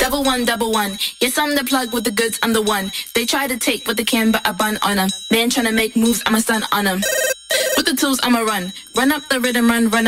double one. Yes, I'm the plug with the goods, I'm the one. They try to take what they can, but I bun on them. They ain't tryna make moves, I'm a stun on them. With the tools, I'ma run. Run up the rhythm, run